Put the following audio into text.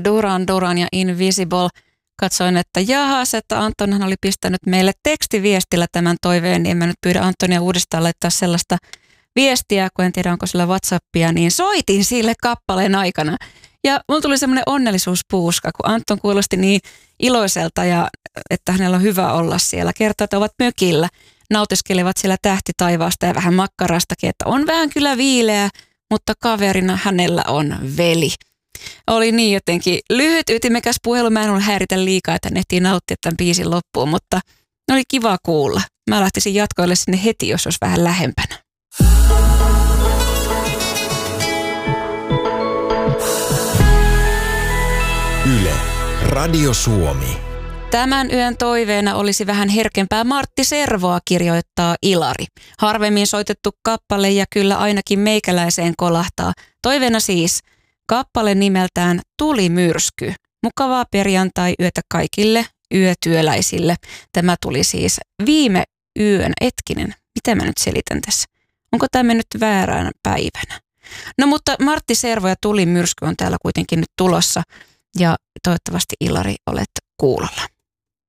Duran Duran ja Invisible. Katsoin, että jahas, että Antonhan oli pistänyt meille tekstiviestillä tämän toiveen, niin en mä nyt pyydä Antonia uudestaan laittaa sellaista viestiä, kun en tiedä onko sillä WhatsAppia, niin soitin sille kappaleen aikana. Ja mulla tuli semmoinen onnellisuuspuuska, kun Anton kuulosti niin iloiselta ja että hänellä on hyvä olla siellä. Kertoo, että ovat mökillä, nautiskelevat siellä tähtitaivaasta ja vähän makkarastakin, että on vähän kyllä viileä, mutta kaverina hänellä on veli. Oli niin jotenkin lyhyt, ytimekäs puhelu. Mä en ollut häiritä liikaa, että hän ehtii nauttia tämän biisin loppuun, mutta oli kiva kuulla. Mä lähtisin jatkoille sinne heti, jos olisi vähän lähempänä. Yle, Radio Suomi. Tämän yön toiveena olisi vähän herkempää Martti Servoa, kirjoittaa Ilari. Harvemmin soitettu kappale ja kyllä ainakin meikäläiseen kolahtaa. Toiveena siis kappale nimeltään Tulimyrsky. Mukavaa perjantai-yötä kaikille yötyöläisille. Tämä tuli siis viime yön. Miten mä nyt selitän tässä? Onko tämä mennyt väärään päivänä? No mutta Martti Servo ja Tulimyrsky on täällä kuitenkin nyt tulossa ja toivottavasti Ilari olet kuulolla.